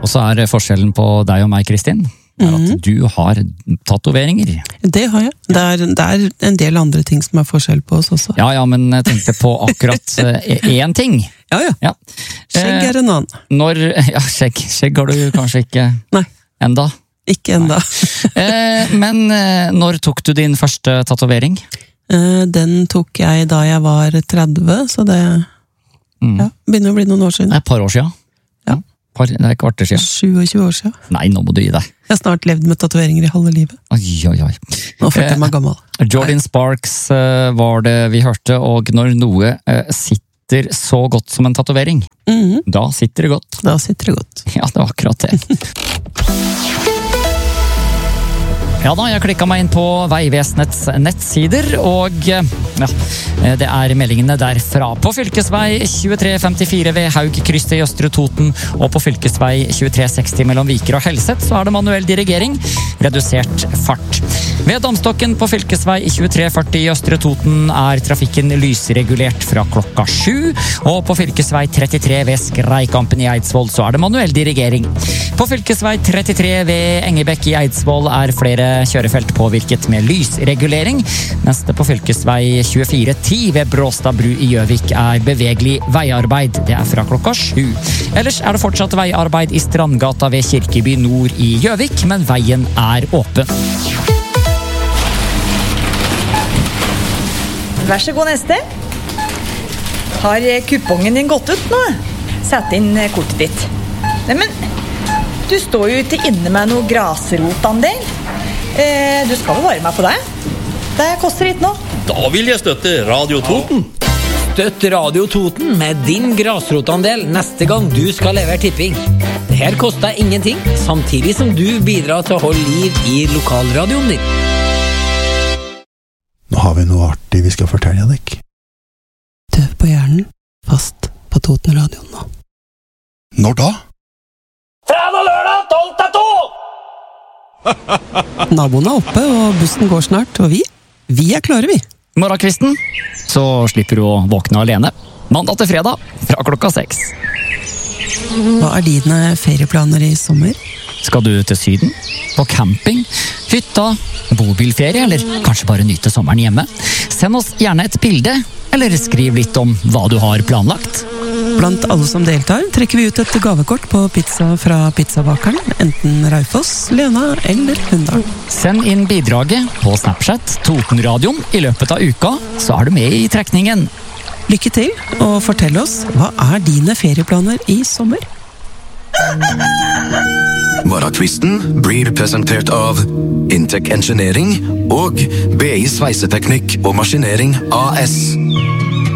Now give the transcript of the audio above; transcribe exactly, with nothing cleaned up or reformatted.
Og så er forskjellen på deg og meg, Kristin, er at mm. du har tatoveringer. Det har jeg. Det er, det er en del andre ting som er forskjell på oss også. Ja, ja, men jeg tenkte på akkurat én ting. Ja, ja. ja. Skjegg er en annen. Når, ja, skjegg, skjegg har du kanskje ikke Nei. enda. Ikke enda. Men når tok du din første tatovering? Den tok jeg da jeg var tretti, så det mm. ja, begynner å bli noen år siden. Et par år siden? Ja. Par, det er kvarter siden. tjueåtte år siden. Nei, nå må du gi deg. Jeg har snart levd med tatoveringer i halve livet. Oi, oi, oi. Nå følte jeg meg gammel. Jordan Sparks var det vi hørte, og når noe sitter så godt som en tatovering, mm-hmm. da sitter det godt. Da sitter det godt. Ja, det var akkurat det. Ja da, jeg klikket meg inn på Veivesenets nettsider, og ja, det er meldingene derfra. På fylkesvei tjuetre femtifire ved Haugkrysset i Østre Toten, og på fylkesvei tjuetre seksti mellom Viker og Helset, så er det manuell dirigering, redusert fart. Ved Damstokken på fylkesvei tjuetre førti i Østre Toten er trafikken lysregulert fra klokka sju, og på fylkesvei trettitre ved Skreikampen i Eidsvoll så er det manuell dirigering. På fylkesvei trettitre ved Engebekk i Eidsvoll er flere kjørefelt påvirket med lysregulering. Neste på fylkesvei tjuefire ti ved Bråstad bru i Gjøvik er bevegelig veiarbeid. Det er fra klokka sju. Ellers er det fortsatt veiarbeid i Strandgata ved Kirkeby nord i Gjøvik, men veien er åpen. Vær så god, neste. Har kupongen din gått ut nå? Sett inn kortet ditt. Nei, men du står jo ikke inne med noe grasrotandel. Eh, du skal jo være med på det. Det koster litt nå. Da vil jeg støtte Radio Toten. Støtt Radio Toten med din grasrotandel neste gang du skal levere tipping. Det her koster ingenting, samtidig som du bidrar til å holde liv i lokalradioen din. Nå har vi noe artig vi skal fortelle deg. Tøv på hjernen, fast på Toten-radioen nå. Når da? Fredag lørdag, tolv til to! Naboen er oppe, og bussen går snart, og vi, vi er klare, vi. Morgenkvisten, så slipper du å våkne alene. Mandag til fredag, fra klokka seks. Hva er dine ferieplaner i sommer? Skal du til Syden? På camping? Hytta? Bobilferie? Eller kanskje bare nyte sommeren hjemme? Send oss gjerne et bilde, eller skriv litt om hva du har planlagt. Blant alle som deltar, trekker vi ut et gavekort på pizza fra pizzabakeren, enten Raufoss, Lena eller Hunndalen. Send inn bidraget på Snapchat Totenradioen i løpet av uka, så er du med i trekningen. Lykke til, og fortell oss, hva er dine ferieplaner i sommer? Morgenkvisten blir presentert av Intec Engineering og B I Sveiseteknikk og Maskinering A S.